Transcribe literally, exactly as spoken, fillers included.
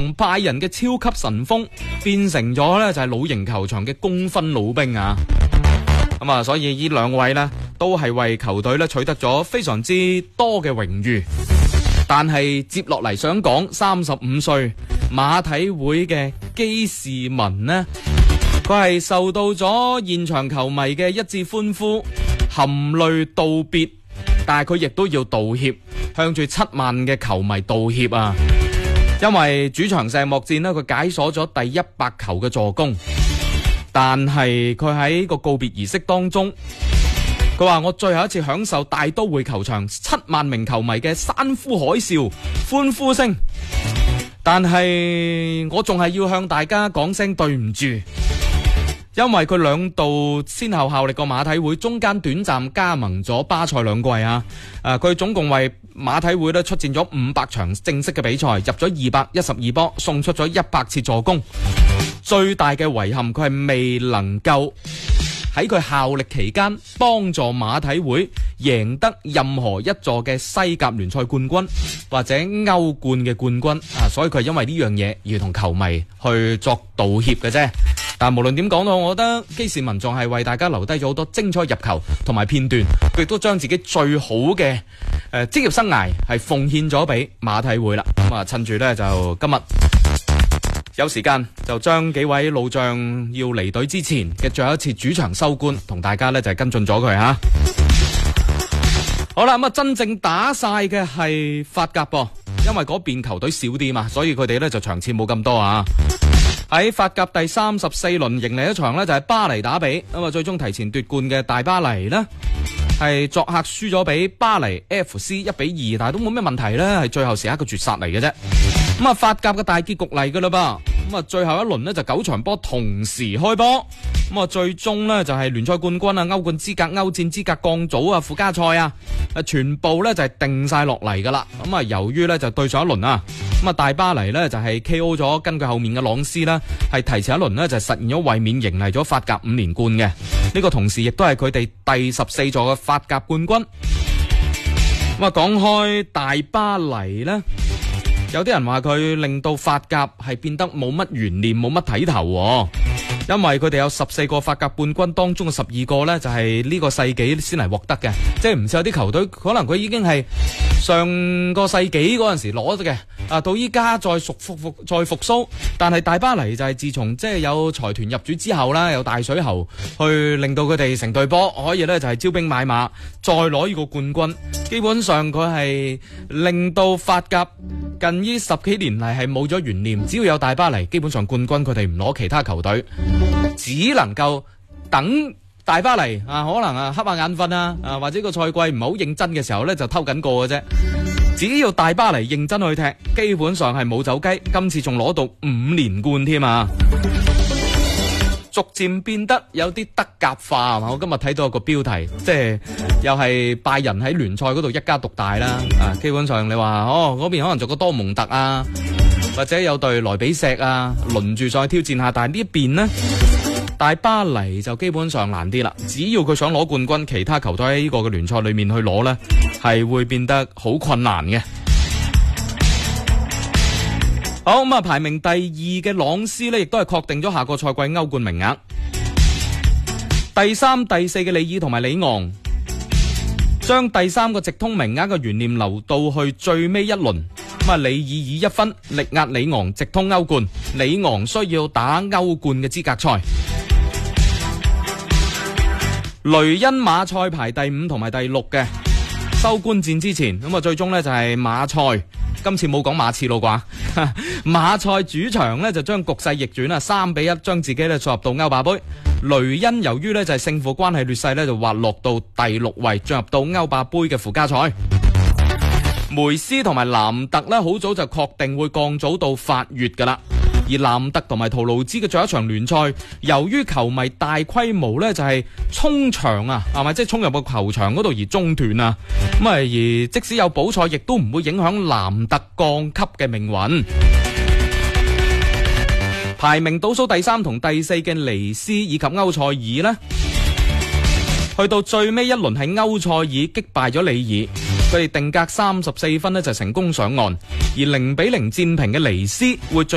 從拜仁嘅超級神鋒變成咗咧就係老營球場嘅功勳老兵啊！咁啊，所以呢兩位呢都係為球隊咧取得咗非常之多嘅榮譽。但係接落嚟想講，三十五歲馬體會嘅基士文呢，佢係受到咗現場球迷嘅一致歡呼，含淚道別，但係佢亦都要道歉，向住七萬嘅球迷道歉啊！因為主場石幕戰呢，佢解鎖咗第一百球嘅助攻，但係佢喺個告別儀式當中，佢話我最後一次享受大都會球場七萬名球迷嘅山呼海嘯、歡呼聲，但係我仲係要向大家講聲對唔住，因為佢兩度先後效力過馬體會，中間短暫加盟咗巴塞兩季啊。誒，佢總共為馬體會咧出戰咗五百場正式嘅比賽，入咗二百一十二波，送出咗一百次助攻。最大嘅遺憾，佢係未能夠喺佢效力期間幫助馬體會贏得任何一座嘅西甲聯賽冠軍或者歐冠嘅冠軍啊，所以佢係因為呢樣嘢而同球迷去作道歉嘅啫。但無論點講到，我覺得基士文仲係為大家留低咗好多精彩入球同埋片段，佢亦都將自己最好嘅誒職業生涯係奉獻咗俾馬體會啦。咁啊，趁住呢，就今日有時間，就將幾位老將要離隊之前嘅最後一次主場收官，同大家呢就係跟進咗佢吓。好啦，咁啊，真正打晒嘅係法甲噃，因為嗰邊球隊少啲嘛，所以佢哋呢就場次冇咁多啊。喺法甲第三十四輪迎嚟一場呢，就係巴黎打比，咁啊最終提前奪冠嘅大巴黎呢，係作客輸咗俾巴黎 F C 一比二，但係都冇咩問題呢，係最後時刻嘅絕殺嚟嘅啫。咁啊，法甲嘅大結局嚟噶啦噃，咁啊最後一輪呢，就九場波同時開波，咁啊最終呢，就係聯賽冠軍啊、歐冠資格、歐戰資格、降組啊、附加賽啊，啊全部呢就係定晒落嚟噶啦。咁啊由於呢，就對上一輪啊，咁啊大巴黎呢，就係 K O 咗根據後面嘅朗斯啦，係提前一輪呢，就實現咗衛冕，迎嚟咗法甲五連冠嘅。呢個同時亦都係佢哋第十四座嘅法甲冠軍。咁啊講開大巴黎呢，有啲人話佢令到法甲係變得冇乜懸念，冇乜睇頭，因為佢哋有十四個法甲冠軍當中嘅十二個呢，就係呢個世紀先嚟獲得嘅，即係唔似有啲球隊可能佢已經係上個世紀嗰陣時攞咗嘅，啊到依家再復復復再復甦，但係大巴黎就係自從即係有財團入主之後啦，有大水喉去令到佢哋成隊波可以呢就係招兵買馬再攞呢個冠軍，基本上佢係令到法甲近呢十幾年嚟係冇咗懸念，只要有大巴黎，基本上冠軍佢哋唔攞其他球隊，只能夠等大巴黎啊，可能啊瞌下眼瞓啊，啊或者個賽季唔係好認真嘅時候呢，就偷緊過嘅啫。只要大巴黎認真去踢，基本上係冇走雞，今次仲攞到五連冠添啊！逐漸變得有啲德甲化，我今日睇到一個標題，即係又係拜仁喺聯賽嗰度一家獨大啦。啊，基本上你話哦嗰邊可能做個多蒙特啊，或者有隊萊比錫啊，輪住再挑戰下，但係呢一邊呢，大巴黎就基本上難啲啦。只要佢想攞冠軍，其他球隊喺呢個嘅聯賽裏面去攞呢，係會變得好困難嘅。好咁啊，排名第二嘅朗斯呢，亦都係確定咗下個賽季歐冠名額。第三、第四嘅里爾同埋里昂，將第三個直通名額嘅懸念留到去最尾一輪。咁啊，里爾以一分力壓里昂直通歐冠，里昂需要打歐冠嘅資格賽。雷恩馬賽排第五同埋第六嘅，收官戰之前，咁啊最終呢就係馬賽。今次冇講馬刺咯啩，馬賽主場呢就將局勢逆轉啊，三比一將自己呢進入到歐霸杯。雷恩由於呢就係勝負關係劣勢呢，就滑落到第六位，進入到歐霸杯嘅附加賽。梅斯同埋南特呢，好早就確定會降組到法乙噶啦。而南特同埋圖盧茲嘅最後一場聯賽，由於球迷大規模呢就係衝場啊，係咪即係衝入個球場嗰度而中斷啊？咁啊，而即使有補賽，亦都唔會影響南特降級嘅命運。排名倒數第三同第四嘅尼斯以及歐塞爾呢，去到最尾一輪係歐塞爾擊敗咗里爾。佢哋定格三十四分呢就成功上岸，而零比零戰平嘅尼斯會